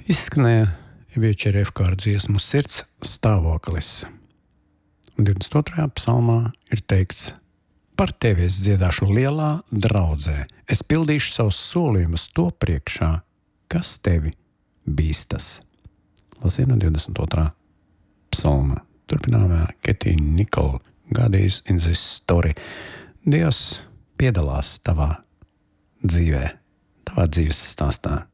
Izskanēja Ievieča Refkāra dziesmu Sirds stāvoklis. Un 22. psalmā ir teikts: Par tevi es dziedāšu lielā draudzē, es pildīšu savus solījumus to priekšā, kas tevi bīstas. Lasīju no 22. psalma. Turpinājumā Ketīna Nikola, God is in this story. Dievs piedalās tavā dzīvē, tavā dzīves stāstā.